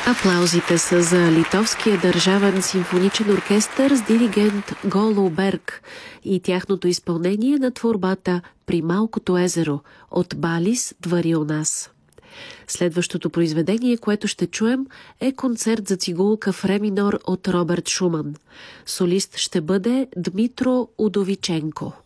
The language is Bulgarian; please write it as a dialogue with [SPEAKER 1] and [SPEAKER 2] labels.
[SPEAKER 1] Аплаузите са за Литовския държавен симфоничен оркестър с диригент Голо Берг и тяхното изпълнение на творбата «При малкото езеро» от Балис Дварионас. Следващото произведение, което ще чуем, е концерт за цигулка в ре минор от Роберт Шуман. Солист ще бъде Дмитро Удовиченко.